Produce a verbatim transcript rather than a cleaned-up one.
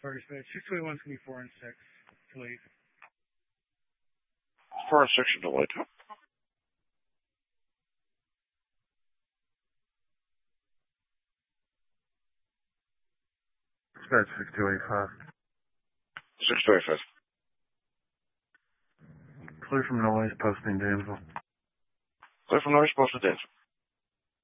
Sorry, six twenty-one is going to be four and six. Too late. Four and six are delayed. Dispatch six two eight five. six two eight five. Clear from noise, posting Danville. Clear from noise, posting Danville.